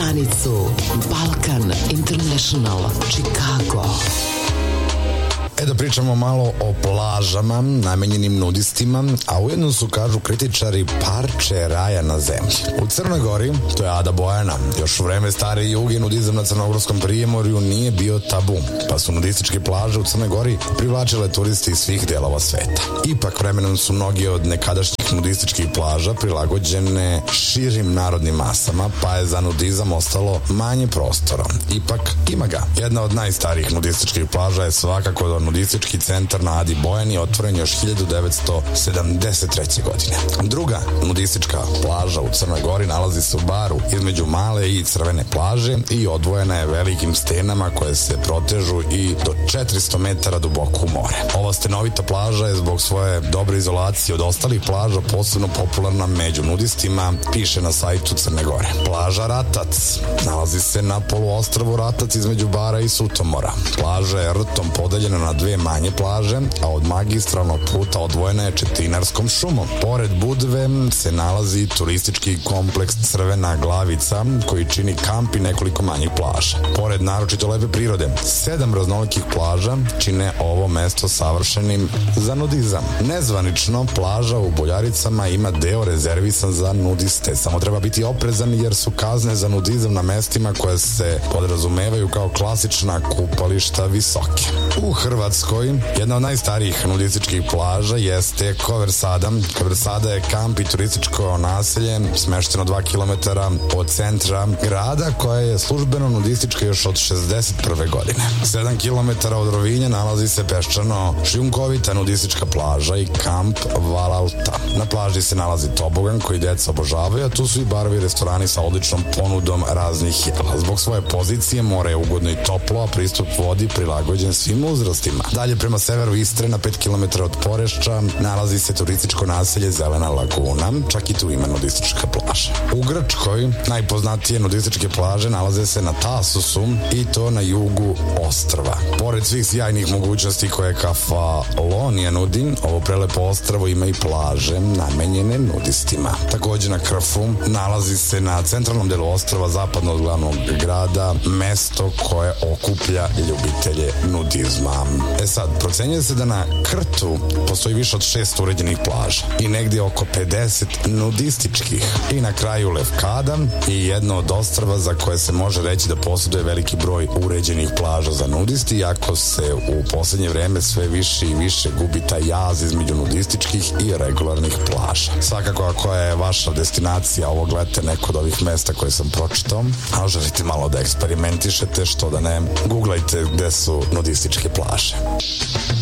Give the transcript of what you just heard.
stanicu Balkan International Chicago. Da pričamo malo o plažama namenjenim nudistima, a ujedno su, kažu kritičari, parče raja na zemlji. U Crnoj Gori, to je Ada Bojana, još u vreme stare juge nudizam na crnogorskom Prijemorju nije bio tabu, pa su nudističke plaže u Crnoj Gori privlačile turisti iz svih delova sveta. Ipak vremenom su mnogi od nekadašnjih nudističkih plaža prilagođene širim narodnim masama, pa je za nudizam ostalo manje prostora. Ipak ima ga. Jedna od najstarijih nudističkih plaža je svakako nudistički centar na Adi Bojani, otvoren još 1973. godine. Druga nudistička plaža u Crnoj Gori nalazi se u Baru između Male i Crvene plaže i odvojena je velikim stenama koje se protežu i do 400 metara duboko u more. Ova stenovita plaža je zbog svoje dobre izolacije od ostalih plaža posebno popularna među nudistima, piše na sajtu Crne Gore. Plaža Ratac nalazi se na poluostrvu Ratac između Bara i Sutomora. Plaža je rtom podeljena na dve manje plaže, a od magistralnog puta odvojena je Četinarskom šumom. Pored Budve se nalazi turistički kompleks Crvena Glavica, koji čini kamp i nekoliko manjih plaža. Pored naročito lepe prirode, 7 raznolikih plaža čine ovo mesto savršenim za nudizam. Nezvanično, plaža u Boljaricama ima deo rezervisan za nudiste, samo treba biti oprezan jer su kazne za nudizam na mestima koje se podrazumevaju kao klasična kupališta visoke. U Hrvatskoj jedna od najstarijih nudističkih plaža jeste Koversada. Koversada je kamp i turističko naselje smešteno 2 km od centra grada, koja je službeno nudistička još od 61. godine. 7 km od Rovinja nalazi se peščano šljunkovita nudistička plaža i kamp Valalta. Na plaži se nalazi tobogan koji deca obožavaju, a tu su i barovi i restorani sa odličnom ponudom raznih jela. Zbog svoje pozicije more je ugodno i toplo, a pristup vodi prilagođen svim uzrastima. Dalje prema severu Istre na 5 km od Porešča nalazi se turističko naselje Zelena Laguna, čak i tu ima nudistička plaža. U Grčkoj najpoznatije nudističke plaže nalaze se na Tasusu i to na jugu ostrva. Pored svih sjajnih mogućnosti koje Kefalonija nudi, ovo prelepo ostrvo ima i plaže namenjene nudistima. Takođe na Krfu nalazi se na centralnom delu ostrva zapadno od glavnog grada mesto koje okuplja ljubitelje nudizma. Sad, procenjuje se da na Krtu postoji više od 600 uređenih plaža i negdje oko 50 nudističkih. I na kraju Lefkada i jedno od ostrva za koje se može reći da posjeduje veliki broj uređenih plaža za nudisti, iako se u poslednje vreme sve više i više gubi taj jaz između nudističkih i regularnih plaža. Svakako, ako je vaša destinacija ovog leta neko od ovih mesta koje sam pročitao, a želite malo da eksperimentišete, što da ne, googlajte gde su nudističke plaže.